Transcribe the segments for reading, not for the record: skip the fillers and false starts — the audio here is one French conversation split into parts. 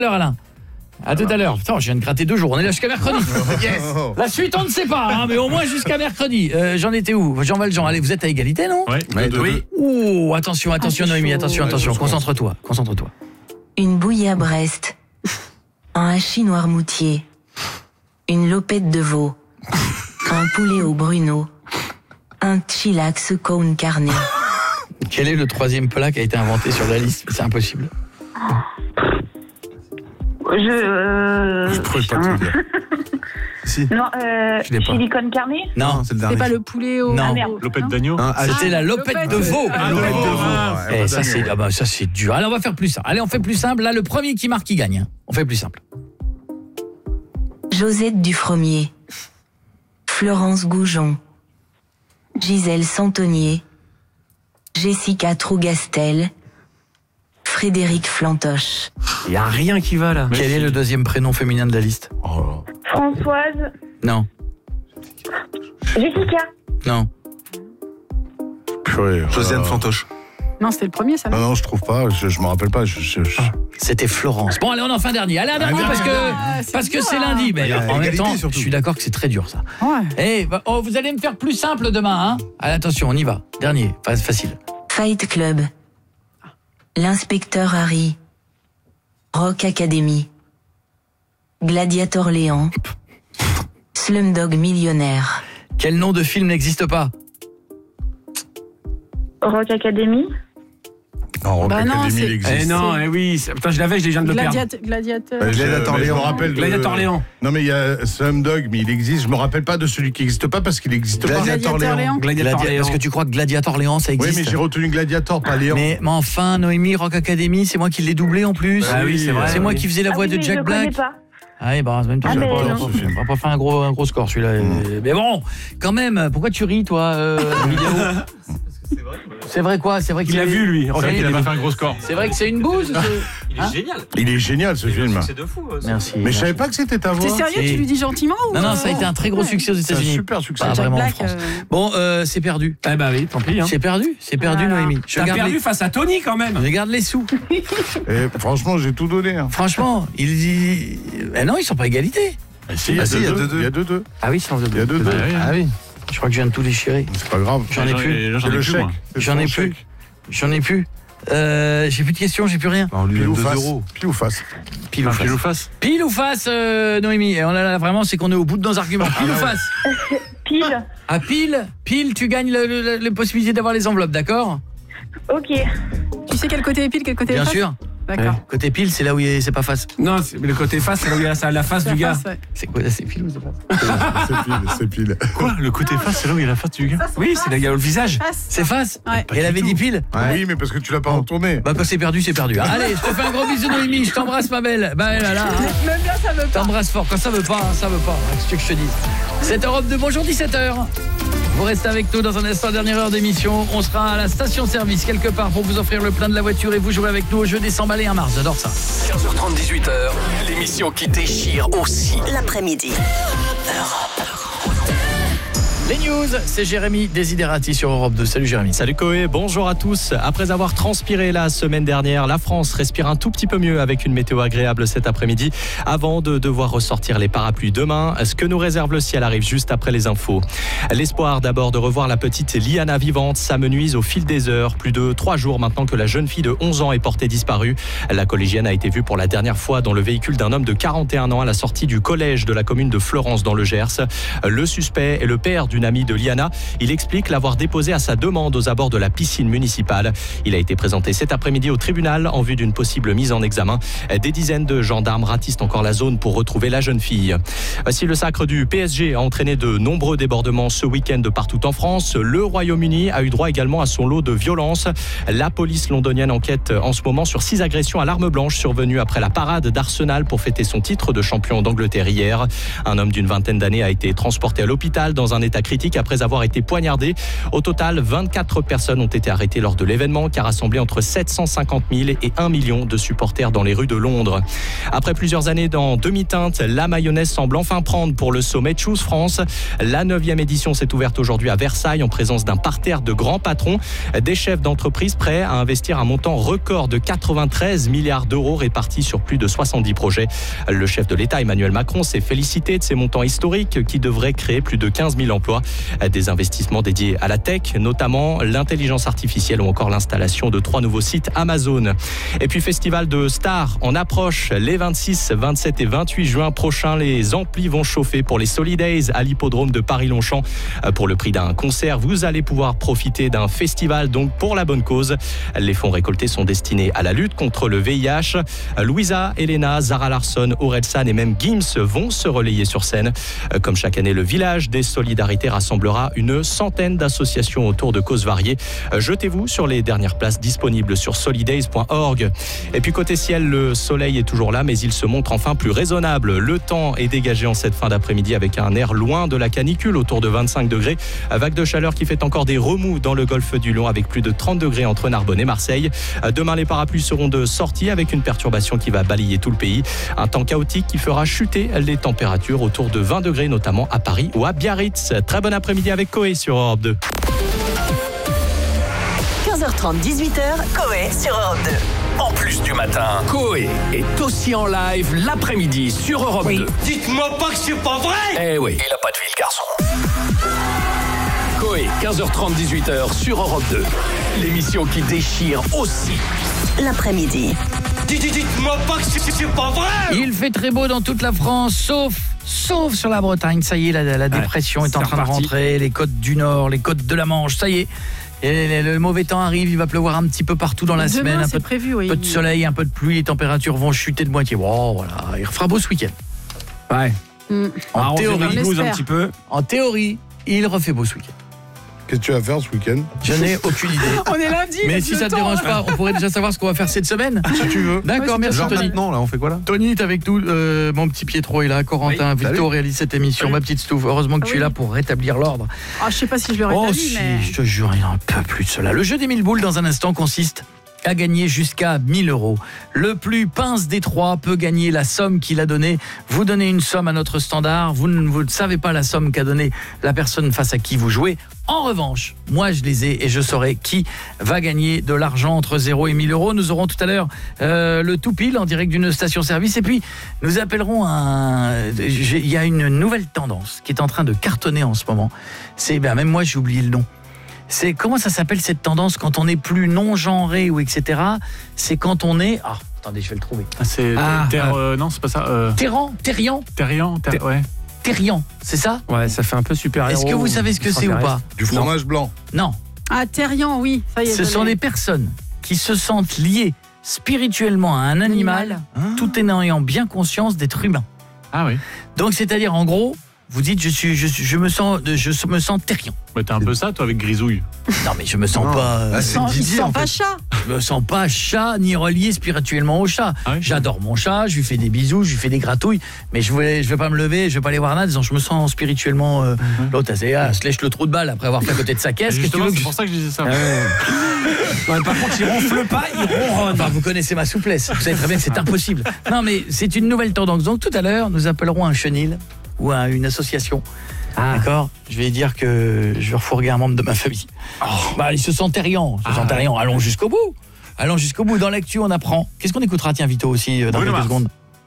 l'heure, Alain. À tout à l'heure. Putain, je viens de gratter 2 jours. On est là jusqu'à mercredi. Yes. La suite, on ne sait pas, hein, mais au moins jusqu'à mercredi. J'en étais où? Jean Valjean. Allez, vous êtes à égalité, non? Oui. Ouh, attention, Noémie, attention. Concentre-toi. Une bouillie à Brest, un hachis noirmoutier, une lopette de veau, un poulet au Bruno, un chillax con carne. Quel est le 3e plat qui a été inventé sur la liste? C'est impossible. Je pourrais pas te dire. Si. Non, Je l'ai pas. chili con carne. Non, c'est le dernier. C'est pas le poulet au... Non. Ah, merde. Lopette d'agneau. c'était la lopette de veau. Lopette de veau. Ça c'est dur. Allez, on va faire plus simple. Allez, on fait plus simple. Là, le premier qui marque, il gagne. On fait plus simple. Josette Dufromier, Florence Goujon, Gisèle Santonier, Jessica Trougastel, Frédéric Flantoche. Il y a rien qui va là. Quel est le 2e prénom féminin de la liste? Françoise. Non. Jessica. Non. Purée. Josiane Fantoche. Non, c'était le premier, ça. Non, je trouve pas. Je me rappelle pas. C'était Florence. Bon, allez, on en fait un dernier. Allez, un dernier parce que c'est lundi. Mais en même temps, je suis d'accord que c'est très dur, ça. Ouais. Vous allez me faire plus simple demain, hein? Allez, attention, on y va. Dernier, facile. Fight Club, L'inspecteur Harry, Rock Academy, Gladiator Léon, Slumdog Millionnaire. Quel nom de film n'existe pas? Rock Academy. Non, Rock Bah non, Academy, c'est- il existe. Oui. Putain, je l'avais, je viens de le perdre. Gladiateur. Gladiator Léon. Je me rappelle. Gladiator Léon. Non, mais il y a Slumdog, mais il existe. Je me rappelle pas de celui qui n'existe pas parce qu'il n'existe pas. Gladiator Léon. Gladiator Léon. Parce que tu crois que Gladiator Léon, ça Oui, existe? mais j'ai retenu Gladiator, pas Léon. Mais enfin, Noémie, Rock Academy, c'est moi qui l'ai doublé en plus. Ah oui, c'est vrai. C'est moi qui faisais la voix de Jack Black. Pas. Ah oui, bah, même temps, Ah, mais non. on va pas faire un gros score celui-là. Mais bon, quand même, pourquoi tu ris toi, vidéo? C'est vrai quoi? C'est vrai Il a vu lui. C'est Il vrai, a pas fait un gros score. c'est vrai que c'est une bouse. Il est génial. Il est génial ce film. C'est de fou. Merci. Mais je savais pas que c'était ta voix. T'es sérieux? Et- Tu lui dis gentiment ou... Non, ça a été un très gros succès aux C'est un États-Unis. super succès. Pas Jack vraiment en Black, France. Bon, c'est perdu. Eh bah oui, tant pis. Hein. C'est perdu, Voilà. Noémie. T'as perdu face à Tony quand même. Je garde les sous. Et franchement, j'ai tout donné. Hein. Franchement, non, ils sont pas à égalité. Si, il y a 2-2. Il y a 2-2. Ah oui, c'est en Il y a 2-2. Ah oui. Je crois que je viens de tout déchirer. C'est pas grave. J'en ai plus. C'est le chèque. J'en ai plus. J'ai plus de questions, j'ai plus rien. On lui Pile donne ou 2 face. euros. Pile ou face. Pile ou face. Pile ou face. Pile ou face, Noémie. Et on a là vraiment, c'est qu'on est au bout de nos arguments. Pile ou face. Pile. À pile, tu gagnes la possibilité d'avoir les enveloppes, d'accord? Ok. Tu sais quel côté est pile, quel côté est Bien face? sûr. D'accord. Côté pile, c'est là où c'est pas face. Non, le côté face, c'est là où il y a la face du gars. Face, ouais. C'est quoi? C'est pile ou c'est face? C'est pile. Quoi? Le côté face, c'est là où il y a la face du gars. Oui, c'est là où il y a le visage. Face. C'est face? Ouais. Et elle avait dit pile? Oui, mais parce que tu l'as pas retourné. Bah quand c'est perdu, c'est perdu. Allez, je te fais un gros bisou Noémie, je t'embrasse ma belle. Bah là. Même bien, ça veut pas. T'embrasses fort, quand ça veut pas, ça veut pas. Qu'est-ce que tu veux que je te dise? C'est Europe de bonjour 17h. Vous restez avec nous dans un instant, dernière heure d'émission. On sera à la station-service quelque part pour vous offrir le plein de la voiture et vous jouez avec nous au jeu des 100 balais 1 mars. J'adore ça. 15h30, 18h, l'émission qui déchire aussi. L'après-midi. Les news, c'est Jérémy Desiderati sur Europe 2. Salut Jérémy. Salut Koé, bonjour à tous. Après avoir transpiré la semaine dernière, la France respire un tout petit peu mieux avec une météo agréable cet après-midi avant de devoir ressortir les parapluies demain. Ce que nous réserve le ciel arrive juste après les infos. L'espoir d'abord de revoir la petite Liana vivante s'amenuise au fil des heures. Plus de 3 jours maintenant que la jeune fille de 11 ans est portée disparue. La collégienne a été vue pour la dernière fois dans le véhicule d'un homme de 41 ans à la sortie du collège de la commune de Fleurance dans le Gers. Le suspect est le père d'une amie de Liana. Il explique l'avoir déposée à sa demande aux abords de la piscine municipale. Il a été présenté cet après-midi au tribunal en vue d'une possible mise en examen. Des dizaines de gendarmes ratissent encore la zone pour retrouver la jeune fille. Si le sacre du PSG a entraîné de nombreux débordements ce week-end partout en France, le Royaume-Uni a eu droit également à son lot de violences. La police londonienne enquête en ce moment sur 6 agressions à l'arme blanche survenues après la parade d'Arsenal pour fêter son titre de champion d'Angleterre hier. Un homme d'une vingtaine d'années a été transporté à l'hôpital dans un état critique critique après avoir été poignardé. Au total, 24 personnes ont été arrêtées lors de l'événement qui a rassemblé entre 750 000 et 1 million de supporters dans les rues de Londres. Après plusieurs années dans demi-teinte, la mayonnaise semble enfin prendre pour le sommet Choose France. La 9e édition s'est ouverte aujourd'hui à Versailles en présence d'un parterre de grands patrons, des chefs d'entreprise prêts à investir un montant record de 93 milliards d'euros répartis sur plus de 70 projets. Le chef de l'État, Emmanuel Macron, s'est félicité de ces montants historiques qui devraient créer plus de 15 000 emplois. Des investissements dédiés à la tech, notamment l'intelligence artificielle ou encore l'installation de 3 nouveaux sites Amazon. Et puis festival de stars en approche. Les 26, 27 et 28 juin prochains, les amplis vont chauffer pour les Solidays à l'hippodrome de Paris-Longchamp. Pour le prix d'un concert, vous allez pouvoir profiter d'un festival donc pour la bonne cause. Les fonds récoltés sont destinés à la lutte contre le VIH. Louisa, Elena, Zara Larsson, Orelsan et même Gims vont se relayer sur scène. Comme chaque année, le village des solidarités rassemblera une centaine d'associations autour de causes variées. Jetez-vous sur les dernières places disponibles sur solidays.org. Et puis côté ciel, le soleil est toujours là, mais il se montre enfin plus raisonnable. Le temps est dégagé en cette fin d'après-midi avec un air loin de la canicule, autour de 25 degrés. Vague de chaleur qui fait encore des remous dans le golfe du Lion avec plus de 30 degrés entre Narbonne et Marseille. Demain, les parapluies seront de sortie avec une perturbation qui va balayer tout le pays. Un temps chaotique qui fera chuter les températures autour de 20 degrés, notamment à Paris ou à Biarritz. Très bon après-midi avec Coé sur Europe 2. 15h30, 18h, Coé sur Europe 2. En plus du matin, Coé est aussi en live l'après-midi sur Europe 2. Dites-moi pas que c'est pas vrai! Eh oui, il a pas de vie, le garçon. Coé, 15h30, 18h sur Europe 2. L'émission qui déchire aussi l'après-midi. Dites-moi pas que c'est pas vrai! Il fait très beau dans toute la France, sauf sur la Bretagne. Ça y est, la dépression est en train de rentrer. Les côtes du Nord, les côtes de la Manche, ça y est. Et le mauvais temps arrive, il va pleuvoir un petit peu partout dans la semaine. Un peu de soleil, un peu de pluie, les températures vont chuter de moitié. Wow, voilà, il fera beau ce week-end. Ouais. En théorie, un petit peu. En théorie, il refait beau ce week-end. Qu'est-ce que tu vas faire ce week-end? Je n'ai aucune idée. On est lundi. Mais si ça ne te dérange pas, on pourrait déjà savoir ce qu'on va faire cette semaine. Si tu veux. D'accord, merci Genre Tony. maintenant, là, on fait quoi là? Tony est avec nous, mon petit Pietro est là, Corentin, Oui. Victor réalise cette émission, ma petite Stouff. Heureusement que tu es là pour rétablir l'ordre. Ah, je sais pas si je le rétablis, Oh si, mais... je te jure, il n'en peut plus de cela. Le jeu des 1000 boules dans un instant consiste à gagner jusqu'à 1000 €. Le plus pince des trois peut gagner la somme qu'il a donnée. Vous donnez une somme à notre standard, vous ne savez pas la somme qu'a donnée la personne face à qui vous jouez. En revanche, moi je les ai et je saurai qui va gagner de l'argent entre 0 et 1000 €. Nous aurons tout à l'heure le tout pile en direct d'une station-service et puis nous appellerons il y a une nouvelle tendance qui est en train de cartonner en ce moment. C'est même moi j'ai oublié le nom. C'est comment ça s'appelle cette tendance quand on n'est plus non-genré ou etc. C'est quand on est... Ah, attendez, je vais le trouver. Non, c'est pas ça. Terrian, ouais. Terrian, c'est ça? Ouais, ça fait un peu super-héros. Est-ce que vous savez ce que c'est ou pas? Du fromage blanc. Non. Ah, Terrian, oui. Ça y est, Ce sont des personnes qui se sentent liées spirituellement à un animal, tout en ayant bien conscience d'être humain. Ah oui. Donc, c'est-à-dire, en gros, vous dites, je me sens terrien. Bah, t'es un peu ça, toi, avec Grisouille. Non, mais je me sens pas... Il se sent pas chat. Je me sens pas chat ni relié spirituellement au chat. Ah oui. J'adore mon chat, je lui fais des bisous, je lui fais des gratouilles, mais je vais pas me lever, je vais pas aller voir Nat en disant je me sens spirituellement l'autre se lèche le trou de balle après avoir fait à côté de sa caisse. Justement, c'est pour ça que je disais ça. Non, par contre, il ronfle pas, il ronronne. Enfin, vous connaissez ma souplesse. Vous savez très bien que c'est impossible. Non, mais c'est une nouvelle tendance. Donc tout à l'heure, nous appellerons un chenil ou une association. D'accord. Je vais dire que je vais refourguer un membre de ma famille. Il se sent terrien. Allons jusqu'au bout. Dans l'actu, on apprend. Qu'est-ce qu'on écoutera, tiens, Vito, aussi, dans quelques secondes?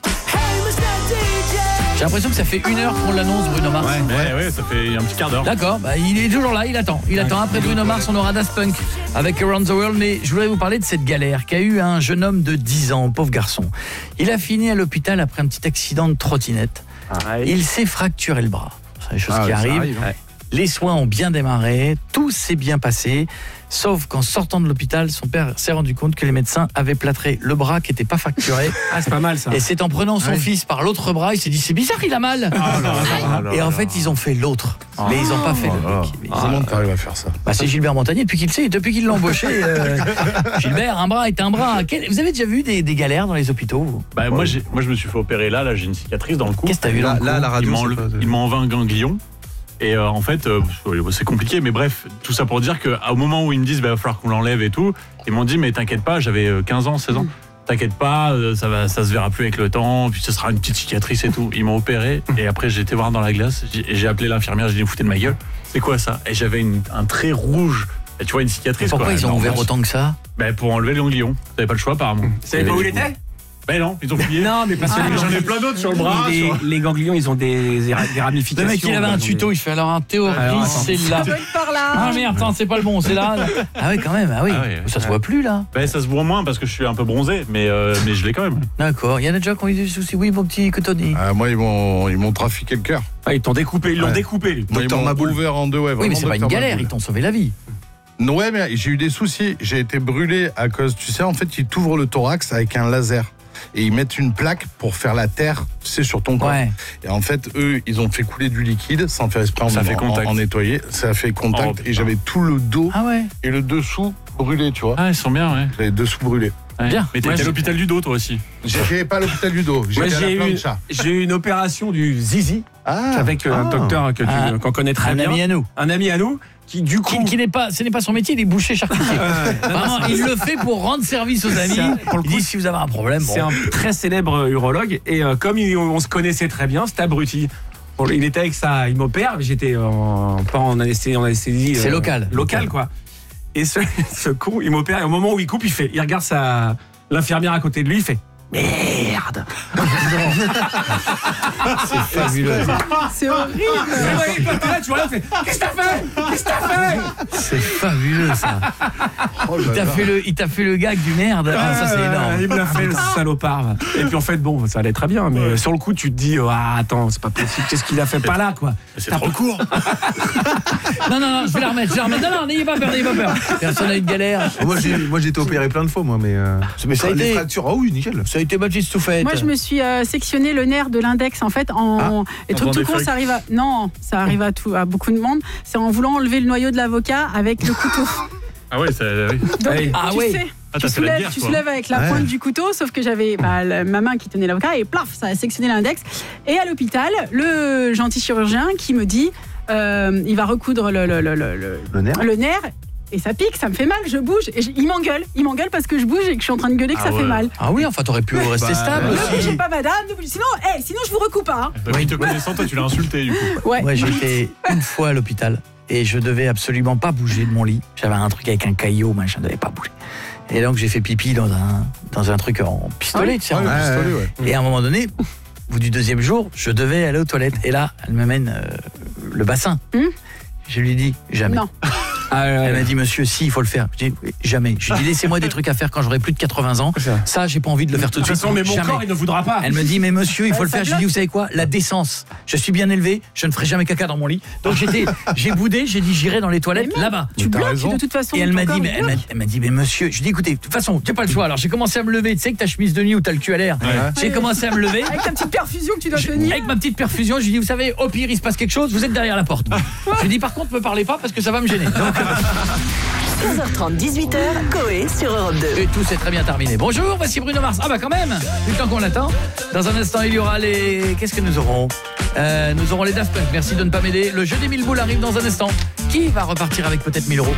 J'ai l'impression que ça fait 1 heure qu'on l'annonce, Bruno Mars. Ouais, ça fait un petit quart d'heure. D'accord, il est toujours là, il attend. Après Bruno Mars, on aura Daft Punk avec Around the World. Mais je voudrais vous parler de cette galère qu'a eu un jeune homme de 10 ans, pauvre garçon. Il a fini à l'hôpital après un petit accident de trottinette. Il s'est fracturé le bras. C'est des choses qui arrivent. Les soins ont bien démarré, tout s'est bien passé. Sauf qu'en sortant de l'hôpital, son père s'est rendu compte que les médecins avaient plâtré le bras qui n'était pas fracturé. C'est pas mal ça. Et c'est en prenant son fils par l'autre bras, il s'est dit c'est bizarre, il a mal. Et en fait, ils ont fait l'autre. Mais ils n'ont pas fait le... Comment t'arrives à faire ça? C'est Gilbert Montagnier depuis qu'il l'a embauché. Gilbert, un bras est un bras. Vous avez déjà vu des galères dans les hôpitaux, vous? Moi, je me suis fait opérer là, j'ai une cicatrice dans le cou. Qu'est-ce que t'as vu là? La radio, ils m'ont enlevé un ganglion. Et en fait, c'est compliqué, mais bref, tout ça pour dire qu'au moment où ils me disent, il va falloir qu'on l'enlève et tout, ils m'ont dit, mais t'inquiète pas, j'avais 15 ans, 16 ans, t'inquiète pas, ça se verra plus avec le temps, puis ce sera une petite cicatrice et tout. Ils m'ont opéré, et après j'ai été voir dans la glace, et j'ai appelé l'infirmière, j'ai dit, foutez de ma gueule, c'est quoi ça? Et j'avais un trait rouge, et tu vois, une cicatrice. Pourquoi ils ont ouvert autant que ça? Pour enlever le ganglion, t'avais pas le choix apparemment. Vous savez pas où il était? Non, ils ont fouillé. Non, mais parce que j'en ai plein d'autres sur le bras. Les ganglions, ils ont des ramifications. Le mec, il avait un tuto, il fait alors un théorie, c'est là. Ça doit être par là. Ah merde, attends, c'est pas le bon, c'est là. Ah oui, quand même, ah oui. Ça se voit plus là. Ça se voit moins parce que je suis un peu bronzé, mais je l'ai quand même. D'accord, il y en a déjà qui ont eu des soucis. Oui, mon petit Cotoni. Moi, ils m'ont trafiqué le cœur. Ils t'ont découpé, ils l'ont découpé. Lui. Ils m'ont ouvert en deux, Oui, mais c'est pas une galère, ils t'ont sauvé la vie. Ouais, mais j'ai eu des soucis. J'ai été brûlé à cause, tu sais, en fait, ils t'ouvrent le thorax avec un laser. Et ils mettent une plaque pour faire la terre, tu sais, sur ton corps. Ouais. Et en fait, eux, ils ont fait couler du liquide sans faire esprit en nettoyer. Ça a fait contact et j'avais tout le dos et le dessous brûlé, tu vois. Ah, ils sont bien, ouais. J'avais dessous brûlés. Ouais. Bien. Mais t'étais à l'hôpital du dos, toi aussi. J'étais pas à l'hôpital du dos. J'ai eu une opération du zizi avec un docteur qu'on connaît très bien. Un ami à nous. Qui du coup ce n'est pas son métier, il est boucher charcutier. Vraiment, il le fait pour rendre service aux amis. Il dit si vous avez un problème. C'est un très célèbre urologue et comme on se connaissait très bien, cet abruti. Il était avec ça, il m'opère, mais j'étais pas en anesthésie. C'est local quoi. Et ce con, il m'opère et au moment où il coupe, il regarde l'infirmière à côté de lui, il fait merde. C'est fabuleux. C'est horrible. Tu vois là, tu fais qu'est-ce que t'as fait? C'est fabuleux ça. Il t'a fait le gag du merde. Ça c'est énorme. Il me l'a fait le salopard. Et puis en fait bon, ça allait très bien, mais sur le coup tu te dis attends, c'est pas possible. Qu'est-ce qu'il a fait pas là quoi? C'est trop court. Non, je vais la remettre. Non, n'ayez pas peur. Personne n'a une galère. Moi j'ai été opéré plein de fois mais ça a été fractures. Oh oui, nickel. Ça a été Baptiste tout fait. Moi, je me suis sectionné le nerf de l'index en fait les trucs tout con, ça arrive à beaucoup de monde. C'est en voulant enlever le noyau de l'avocat avec le couteau. Ah ouais, Donc, tu soulèves avec la pointe du couteau, sauf que j'avais ma main qui tenait l'avocat et plaf, ça a sectionné l'index. Et à l'hôpital, le gentil chirurgien qui me dit, il va recoudre le nerf. Et ça pique, ça me fait mal, je bouge. Et il m'engueule parce que je bouge et que je suis en train de gueuler que ça fait mal. Ah oui, enfin t'aurais pu rester stable. Ne bougez pas madame, sinon je vous recoupe pas. Il te connaissant, toi tu l'as insulté du coup. Ouais, j'étais une fois à l'hôpital et je devais absolument pas bouger de mon lit. J'avais un truc avec un caillot, je ne devais pas bouger. Et donc j'ai fait pipi dans un truc en pistolet, tu sais. Et à un moment donné, au bout du deuxième jour, je devais aller aux toilettes. Et là, elle m'amène le bassin. Je lui dis jamais. Non. Elle m'a dit monsieur, si, il faut le faire. Je dis jamais. Je lui dis laissez-moi des trucs à faire quand j'aurai plus de 80 ans. Ça, j'ai pas envie de le faire tout de suite. De toute façon, mais mon corps, il ne voudra pas. Elle me dit mais monsieur, il faut le faire. Je lui dis vous savez quoi? La décence. Je suis bien élevé, je ne ferai jamais caca dans mon lit. Donc j'ai boudé, j'ai dit j'irai dans les toilettes là-bas. Tu bloques de toute façon. Et elle m'a dit mais monsieur, je dis écoutez, de toute façon, tu n'as pas le choix. Alors j'ai commencé à me lever, tu sais que ta chemise de nuit où t'as le cul à l'air. J'ai commencé à me lever avec ta petite perfusion que tu dois tenir. Avec ma petite perfusion, je lui dis vous savez, au pire il se passe quelque chose, vous êtes derrière la porte. Je lui dis par contre, me parlez pas parce que ça va me gêner. Donc 15h30, 18h, Coé sur Europe 2. Et tout s'est très bien terminé. Bonjour, voici Bruno Mars. Ah bah quand même, vu le temps qu'on l'attend. Dans un instant, il y aura les... Qu'est-ce que nous aurons? Nous aurons les Daft Punk. Merci de ne pas m'aider. Le jeu des 1000 boules arrive dans un instant. Qui va repartir avec peut-être 1000 €?